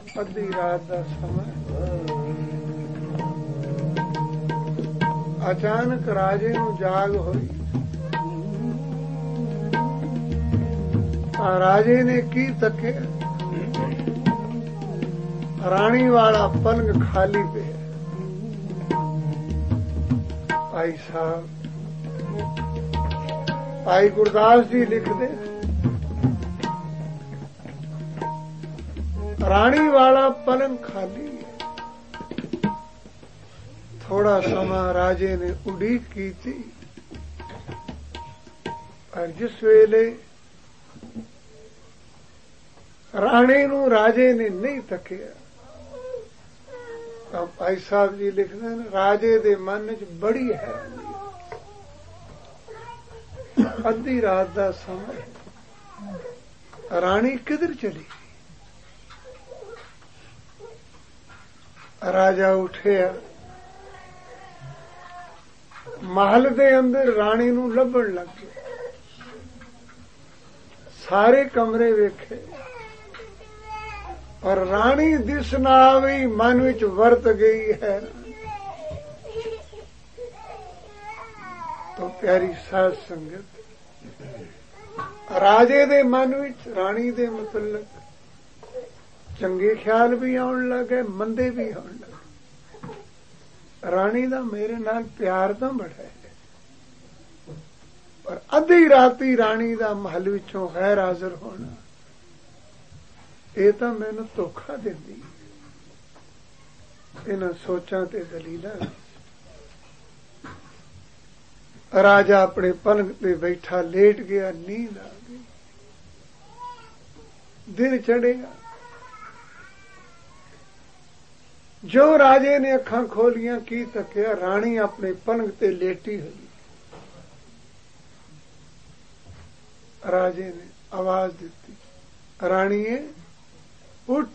ਅੱਧੀ ਰਾਤ ਦਾ ਸਮਾਂ ਅਚਾਨਕ ਰਾਜੇ ਨੂੰ ਜਾਗ ਹੋਈ। ਰਾਜੇ ਨੇ ਕੀ ਤੱਕਿਆ, ਰਾਣੀ ਵਾਲਾ ਪਲੰਗ ਖਾਲੀ ਪਿਆ। ਭਾਈ ਸਾਹਿਬ ਭਾਈ ਗੁਰਦਾਸ ਜੀ ਲਿਖਦੇ, ਰਾਣੀ ਵਾਲਾ ਪਲੰਗ ਖਾਲੀ ਹੈ। ਥੋੜਾ ਸਮਾਂ ਰਾਜੇ ਨੇ ਉਡੀਕ ਕੀਤੀ, ਪਰ ਜਿਸ ਵੇਲੇ ਰਾਣੀ ਨੂੰ ਰਾਜੇ ਨੇ ਨਹੀਂ ਤੱਕਿਆ ਤਾਂ ਭਾਈ ਸਾਹਿਬ ਜੀ ਲਿਖਦੇ ਨੇ, ਰਾਜੇ ਦੇ ਮਨ 'ਚ ਬੜੀ ਹੈਰਾਨੀ। ਅੱਧੀ ਰਾਤ ਦਾ ਸਮਾਂ, ਰਾਣੀ ਕਿੱਧਰ ਚਲੀ? ਰਾਜਾ ਉੱਠਿਆ, ਮਹਲ ਦੇ ਅੰਦਰ ਰਾਣੀ ਨੂੰ ਲੱਭਣ ਲੱਗ ਗਿਆ। ਸਾਰੇ ਕਮਰੇ ਵੇਖੇ ਔਰ ਰਾਣੀ ਦਿਸ ਨਾ ਆਈ, ਮਨ ਵਿੱਚ ਵਰਤ ਗਈ ਹੈ। ਤੋ ਪਿਆਰੀ ਸਾਧ ਸੰਗਤ, ਰਾਜੇ ਦੇ ਮਨ ਵਿੱਚ ਰਾਣੀ ਦੇ ਮੁਤਲਕ ਚੰਗੇ ਖਿਆਲ ਵੀ ਆਉਣ ਲੱਗੇ, ਮੰਦੇ ਵੀ ਆਉਣ ਲੱਗੇ। ਰਾਣੀ ਦਾ ਮੇਰੇ ਨਾਲ ਪਿਆਰ ਤਾਂ ਬੜਾ ਹੈ, ਪਰ ਅੱਧੀ ਰਾਤੀ ਰਾਣੀ ਦਾ ਮਹਲ ਵਿੱਚੋਂ ਗੈਰ ਹਾਜ਼ਰ ਹੋਣਾ, ਇਹ ਤਾਂ ਮੈਨੂੰ ਧੋਖਾ ਦਿੰਦੀ। ਇਹਨਾਂ ਸੋਚਾਂ ਤੇ ਦਲੀਲਾਂ ਰਾਜਾ ਆਪਣੇ ਪਲੰਗ ਤੇ ਬੈਠਾ ਲੇਟ ਗਿਆ, ਨੀਂਦ ਆ ਗਈ। ਦਿਨ ਚੜ੍ਹੇਗਾ। ਜੋ ਰਾਜੇ ਨੇ ਅੱਖਾਂ ਖੋਲੀਆਂ, ਕੀ ਤੱਕਿਆ, ਰਾਣੀ ਆਪਣੇ ਪਲੰਗ ਤੇ ਲੇਟੀ ਹੋਈ। ਰਾਜੇ ਨੇ ਆਵਾਜ਼ ਦਿੱਤੀ, ਰਾਣੀਏ ਉੱਠ।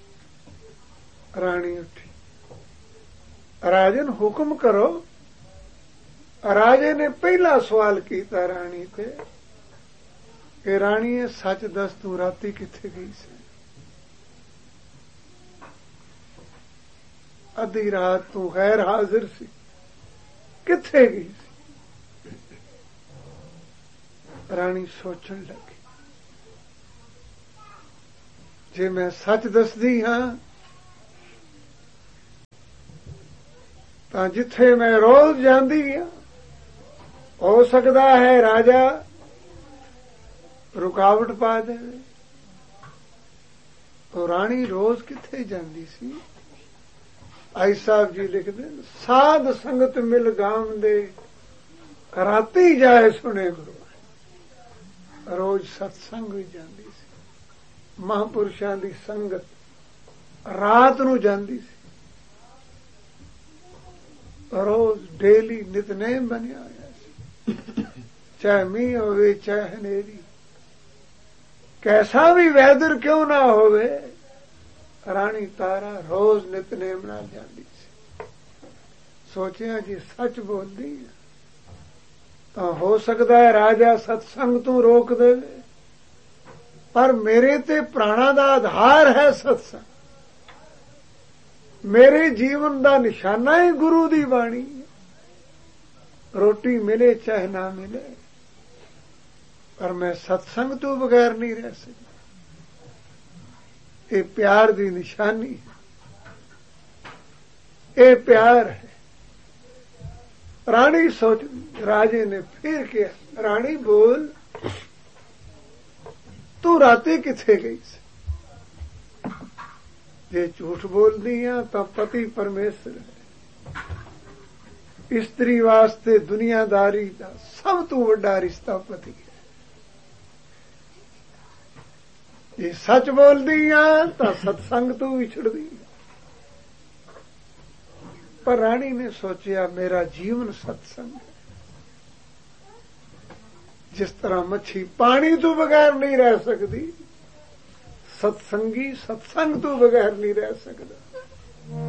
ਰਾਣੀ ਉੱਠੀ। ਰਾਜਨ ਹੁਕਮ ਕਰੋ। ਰਾਜੇ ਨੇ ਪਹਿਲਾ ਸਵਾਲ ਕੀਤਾ ਰਾਣੀ ਤੇ ਕਿ ਰਾਣੀਏ ਸੱਚ ਦੱਸ, ਤੂੰ ਰਾਤੀ ਕਿੱਥੇ ਗਈ ਸੀ? ਅੱਧੀ ਰਾਤ ਤੂੰ ਗੈਰ ਹਾਜ਼ਰ ਸੀ, ਕਿੱਥੇ ਗਈ ਸੀ? ਰਾਣੀ ਸੋਚਣ ਲੱਗੀ, ਜੇ ਮੈਂ ਸੱਚ ਦੱਸਦੀ ਹਾਂ ਤਾਂ ਜਿੱਥੇ ਮੈਂ ਰੋਜ਼ ਜਾਂਦੀ ਹਾਂ, ਹੋ ਸਕਦਾ ਹੈ ਰਾਜਾ ਰੁਕਾਵਟ ਪਾ ਦੇਵੇ। ਉਹ ਰਾਣੀ ਰੋਜ਼ ਕਿੱਥੇ ਜਾਂਦੀ ਸੀ? ਭਾਈ ਸਾਹਿਬ ਜੀ ਲਿਖਦੇ, ਸਾਧ ਸੰਗਤ ਮਿਲ ਗਾਮ ਦੇ, ਰਾਤੀ ਜਾਏ ਸੁਣੇ ਗੁਰੂ। ਰੋਜ਼ ਸਤਸੰਗ ਵੀ ਜਾਂਦੀ ਸੀ। ਮਹਾਂਪੁਰਸ਼ਾਂ ਦੀ ਸੰਗਤ ਰਾਤ ਨੂੰ ਜਾਂਦੀ ਸੀ। ਰੋਜ਼ ਡੇਲੀ ਨਿਤਨੇਮ ਬਣਿਆ ਹੋਇਆ ਸੀ, ਚਾਹੇ ਮੀਂਹ ਹੋਵੇ ਚਾਹੇ ਹਨੇਰੀ, ਕੈਸਾ ਵੀ ਵੈਦਰ ਕਿਉਂ ਨਾ ਹੋਵੇ, ਰਾਣੀ ਤਾਰਾ ਰੋਜ਼ ਨਿਤਨੇਮ ਨਾਲ ਜਾਂਦੀ ਸੀ। ਸੋਚਿਆ ਜੀ ਸੱਚ ਬੋਲਦੀ ਹੈ ਤਾਂ ਹੋ ਸਕਦਾ ਹੈ ਰਾਜਾ ਸਤਸੰਗ ਤੋਂ ਰੋਕ ਦੇਵੇ, ਪਰ ਮੇਰੇ ਤੇ ਪ੍ਰਾਣਾ ਦਾ ਆਧਾਰ ਹੈ ਸਤਸੰਗ। ਮੇਰੇ ਜੀਵਨ ਦਾ ਨਿਸ਼ਾਨਾ ਹੀ ਗੁਰੂ ਦੀ ਬਾਣੀ ਹੈ। ਰੋਟੀ ਮਿਲੇ ਚਾਹੇ ਨਾ ਮਿਲੇ, ਪਰ ਮੈਂ ਸਤਸੰਗ ਤੋਂ ਬਗੈਰ ਨਹੀਂ ਰਹਿ ਸਕਦਾ। ਇਹ ਪਿਆਰ ਦੀ ਨਿਸ਼ਾਨੀ ਹੈ, ਇਹ ਪਿਆਰ ਹੈ। ਰਾਣੀ ਸੋਚ, ਰਾਜੇ ਨੇ ਫਿਰ ਕਿਹਾ, ਰਾਣੀ ਬੋਲ, ਤੂੰ ਰਾਤੀ ਕਿੱਥੇ ਗਈ ਸੀ? ਜੇ ਝੂਠ ਬੋਲਦੀ ਆ ਤਾਂ ਪਤੀ ਪਰਮੇਸ਼ਰ ਹੈ। ਇਸਤਰੀ ਵਾਸਤੇ ਦੁਨੀਆਦਾਰੀ ਦਾ ਸਭ ਤੋਂ ਵੱਡਾ ਰਿਸ਼ਤਾ ਪਤੀ ਹੈ। ਜੇ ਸੱਚ ਬੋਲਦੀ ਆ ਤਾਂ ਸਤਸੰਗ ਤੋਂ ਵਿਛੜਦੀ ਆ। ਪਰ ਰਾਣੀ ਨੇ ਸੋਚਿਆ, ਮੇਰਾ ਜੀਵਨ ਸਤਸੰਗ ਹੈ। ਜਿਸ ਤਰ੍ਹਾਂ ਮੱਛੀ ਪਾਣੀ ਤੋਂ ਬਗੈਰ ਨਹੀਂ ਰਹਿ ਸਕਦੀ, ਸਤਸੰਗੀ ਸਤਸੰਗ ਤੋਂ ਬਗੈਰ ਨਹੀਂ ਰਹਿ ਸਕਦਾ।